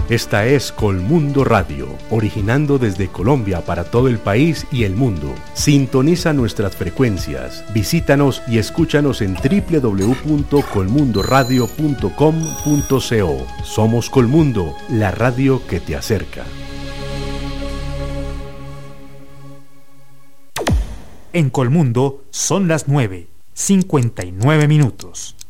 Esta es Colmundo Radio, originando desde Colombia para todo el país y el mundo. Sintoniza nuestras frecuencias, visítanos y escúchanos en www.colmundoradio.com.co. Somos Colmundo, la radio que te acerca. En Colmundo son las 9:59.